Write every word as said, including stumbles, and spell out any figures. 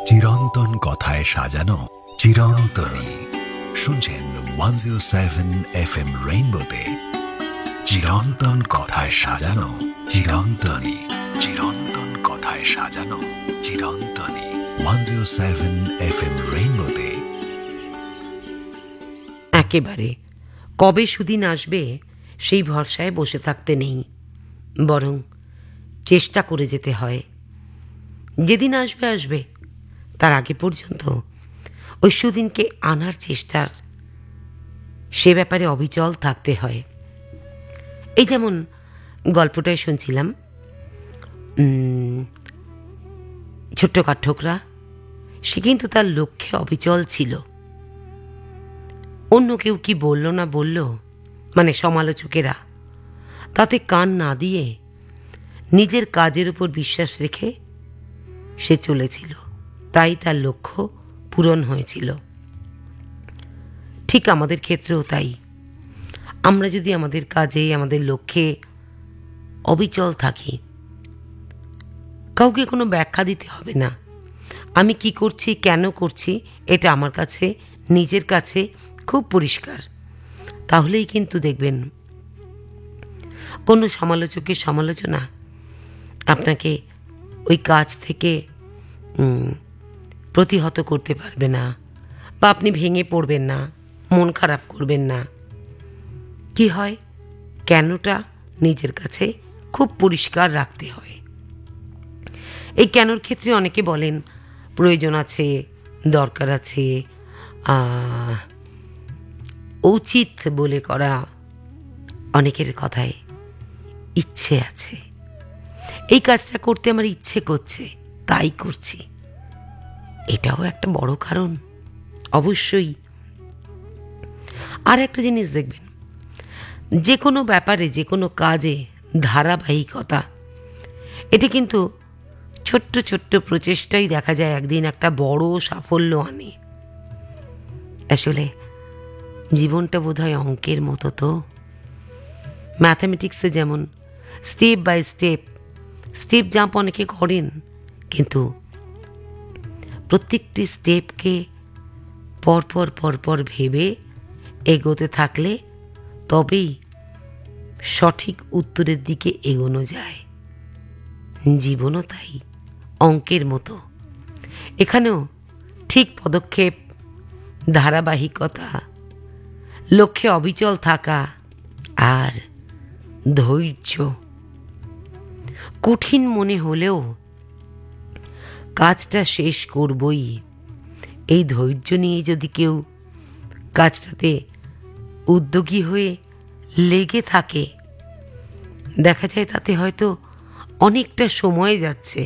চিরন্তন কথায় সাজানো চিরন্তনী। শুনছেন one zero seven F M রেইনবোতে চিরন্তন কথায় সাজানো চিরন্তনী। চিরন্তন কথায় সাজানো চিরন্তনী। One zero seven F M রেইনবোতে। একেবারে কবে সুদিন আসবে সেই ভরসায় বসে থাকতে নেই, বরং চেষ্টা করে যেতে হয়। যেদিন আসবে আসবে, তার আগে পর্যন্ত ওই সুদিনকে আনার চেষ্টার সে ব্যাপারে অবিচল থাকতে হয়। এই যেমন গল্পটায় শুনছিলাম, ছোট্ট কাঠঠোকরা, সে কিন্তু তার লক্ষ্যে অবিচল ছিল। অন্য কেউ কি বলল না বলল, মানে সমালোচকেরা, তাতে কান না দিয়ে নিজের কাজের উপর বিশ্বাস রেখে সে চলেছিল, তাই তার লক্ষ্য পূরণ হয়েছিল। ঠিক আমাদের ক্ষেত্রেও তাই। আমরা যদি আমাদের কাজে, আমাদের লক্ষ্যে অবিচল থাকি, কাউকে কোনো ব্যাখ্যা দিতে হবে না। আমি কি করছি, কেন করছি, এটা আমার কাছে, নিজের কাছে খুব পরিষ্কার। তাহলেই কিন্তু দেখবেন কোনো সমালোচকের সমালোচনা আপনাকে ওই কাজ থেকে প্রতিহত করতে পারবে না, বা আপনি ভেঙে পড়বেন না, মন খারাপ করবেন না। কি হয়, কেনটা নিজের কাছে খুব পরিষ্কার রাখতে হয়। এই কেনর ক্ষেত্রে অনেকে বলেন প্রয়োজন আছে, দরকার আছে, উচিত বলে করা। অনেকের কথায় ইচ্ছে আছে, এই কাজটা করতে আমার ইচ্ছে করছে তাই করছি, এটাও একটা বড় কারণ অবশ্যই। আর একটা জিনিস দেখবেন, যে কোনো ব্যাপারে, যে কোনো কাজে ধারাবাহিকতা, এটা কিন্তু ছোট্ট ছোট্ট প্রচেষ্টাই দেখা যায় একদিন একটা বড় সাফল্য আনে। আসলে জীবনটা বোধহয় অঙ্কের মতো তো। ম্যাথামেটিক্সে যেমন step by step step jump অনেকে করেন, কিন্তু প্রত্যেকটি স্টেপকে পরপর পরপর ভেবে এগোতে থাকলে তবেই সঠিক উত্তরের দিকে এগোনো যায়। জীবনও তাই, অঙ্কের মতো। এখানেও ঠিক পদক্ষেপ, ধারাবাহিকতা, লক্ষ্যে অবিচল থাকা আর ধৈর্য। কঠিন মনে হলেও কাজটা শেষ করবই, এই ধৈর্য নিয়ে যদি কেউ কাজটাতে উদ্যোগী হয়ে লেগে থাকে, দেখা যায় তাতে হয়তো অনেকটা সময় যাচ্ছে,